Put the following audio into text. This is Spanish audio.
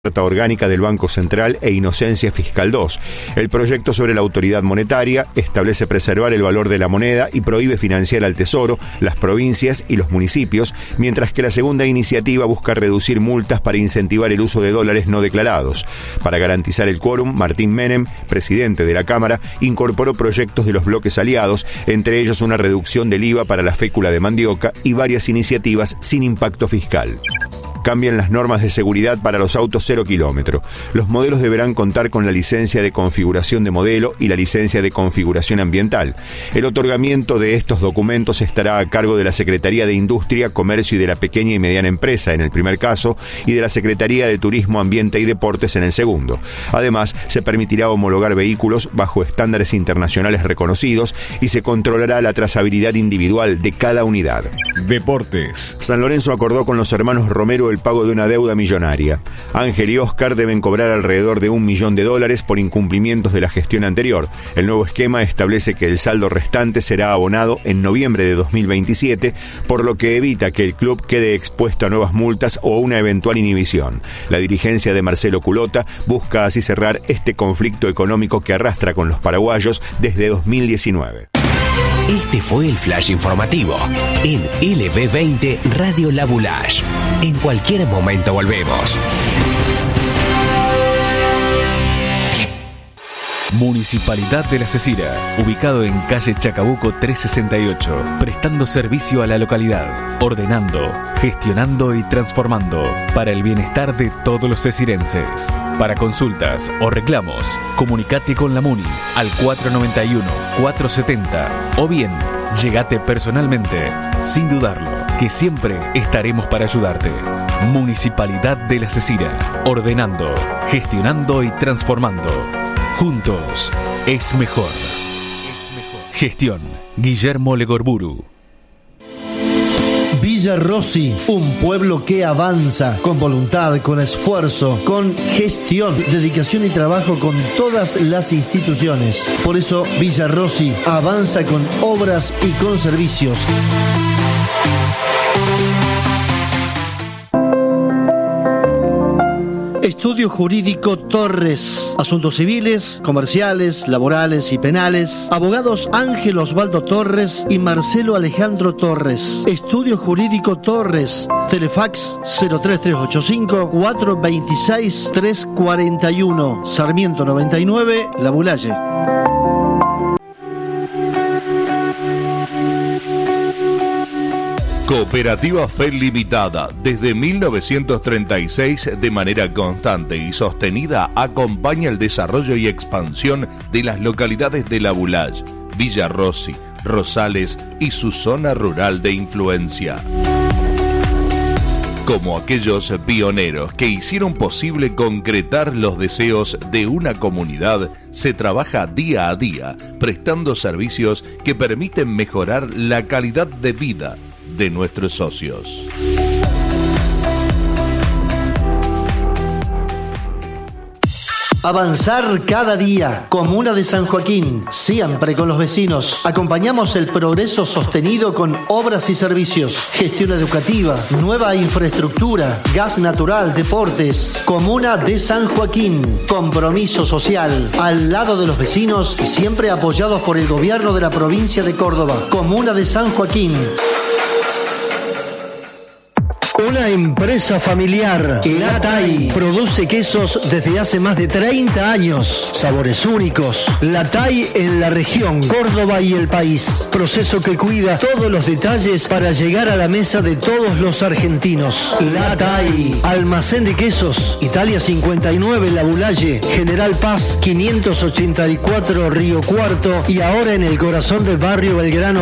orgánica del Banco Central e Inocencia Fiscal 2. El proyecto sobre la autoridad monetaria establece preservar el valor de la moneda y prohíbe financiar al Tesoro, las provincias y los municipios, mientras que la segunda iniciativa busca reducir multas para incentivar el uso de dólares no declarados. Para garantizar el quórum, Martín Menem, presidente de la Cámara, incorporó proyectos de los bloques aliados, entre ellos una reducción del IVA para la fécula de mandioca y varias iniciativas sin impacto fiscal. Cambian las normas de seguridad para los autos 0 kilómetro. Los modelos deberán contar con la licencia de configuración de modelo y la licencia de configuración ambiental. El otorgamiento de estos documentos estará a cargo de la Secretaría de Industria, Comercio y de la Pequeña y Mediana Empresa en el primer caso y de la Secretaría de Turismo, Ambiente y Deportes en el segundo. Además, se permitirá homologar vehículos bajo estándares internacionales reconocidos y se controlará la trazabilidad individual de cada unidad. Deportes. San Lorenzo acordó con los hermanos Romero el pago de una deuda millonaria. Ángel y Oscar deben cobrar alrededor de $1 millón por incumplimientos de la gestión anterior. El nuevo esquema establece que el saldo restante será abonado en noviembre de 2027, por lo que evita que el club quede expuesto a nuevas multas o una eventual inhibición. La dirigencia de Marcelo Culota busca así cerrar este conflicto económico que arrastra con los paraguayos desde 2019. Este fue el Flash Informativo en LB20 Radio La Boulage. En cualquier momento volvemos. Municipalidad de La Cecira, ubicado en calle Chacabuco 368, prestando servicio a la localidad, ordenando, gestionando y transformando para el bienestar de todos los cecirenses. Para consultas o reclamos, comunicate con la MUNI al 491-470 o bien, llegate personalmente, sin dudarlo, que siempre estaremos para ayudarte. Municipalidad de La Cecira, ordenando, gestionando y transformando. Juntos es mejor. Gestión Guillermo Legorburu. Villa Rossi, un pueblo que avanza con voluntad, con esfuerzo, con gestión, dedicación y trabajo con todas las instituciones. Por eso Villa Rossi avanza con obras y con servicios. Estudio Jurídico Torres. Asuntos civiles, comerciales, laborales y penales. Abogados Ángel Osvaldo Torres y Marcelo Alejandro Torres. Estudio Jurídico Torres. Telefax 03385 426 341. Sarmiento 99, La Boulaye. Cooperativa Fe Limitada, desde 1936, de manera constante y sostenida, acompaña el desarrollo y expansión de las localidades de La Boulage, Villa Rossi, Rosales y su zona rural de influencia. Como aquellos pioneros que hicieron posible concretar los deseos de una comunidad, se trabaja día a día, prestando servicios que permiten mejorar la calidad de vida de nuestros socios. Avanzar cada día. Comuna de San Joaquín, siempre con los vecinos. Acompañamos el progreso sostenido con obras y servicios, gestión educativa, nueva infraestructura, gas natural, deportes. Comuna de San Joaquín, compromiso social, al lado de los vecinos y siempre apoyados por el gobierno de la provincia de Córdoba. Comuna de San Joaquín. Una empresa familiar, La Tai, produce quesos desde hace más de 30 años. Sabores únicos. La Tai en la región, Córdoba y el país. Proceso que cuida todos los detalles para llegar a la mesa de todos los argentinos. La Tai, almacén de quesos, Italia 59, La Boulaye, General Paz 584, Río Cuarto y ahora en el corazón del barrio Belgrano